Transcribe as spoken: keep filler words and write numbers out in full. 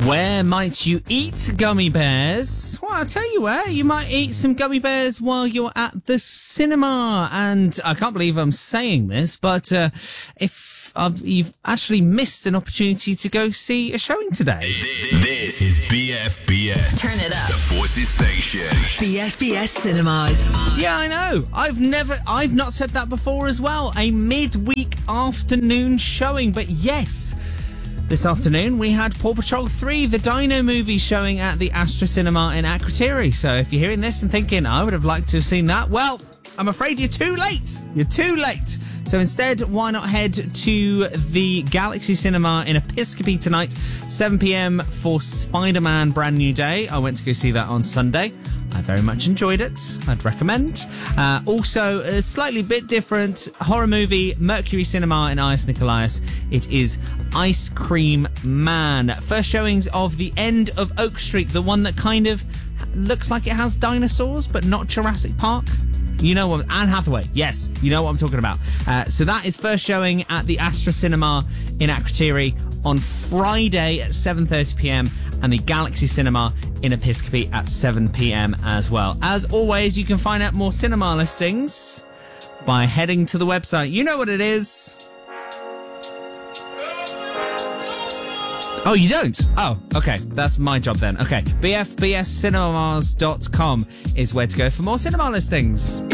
Where might you eat gummy bears? Well, I'll tell you where. You might eat some gummy bears while you're at the cinema. And I can't believe I'm saying this, but uh, if uh, you've actually missed an opportunity to go see a showing today. This is B F B S. Turn it up. The Forces Station. B F B S Cinemas. Yeah, I know. I've never, I've not said that before as well. A midweek afternoon showing, but yes. This afternoon, we had Paw Patrol three, the Dino movie, showing at the Astra Cinema in Akrotiri. So if you're hearing this and thinking, I would have liked to have seen that, well, I'm afraid you're too late. You're too late. So instead, why not head to the Galaxy Cinema in Episcopi tonight, seven p.m. for Spider-Man Brand New Day. I went to go see that on Sunday. I very much enjoyed it. I'd recommend. Uh, also, a slightly bit different horror movie, Mercury Cinema in Ice Nicolayas. It is Ice Cream Man. First showings of the end of Oak Street, the one that kind of looks like it has dinosaurs, but not Jurassic Park. You know what? Anne Hathaway. Yes, you know what I'm talking about. Uh, so that is first showing at the Astra Cinema in Akrotiri on Friday at seven thirty p.m. and the Galaxy Cinema in Episcopi at seven p.m. as well. As always, you can find out more cinema listings by heading to the website. You know what it is. Oh, you don't? Oh, okay. That's my job then. Okay. B F B S cinemas dot com is where to go for more cinema listings.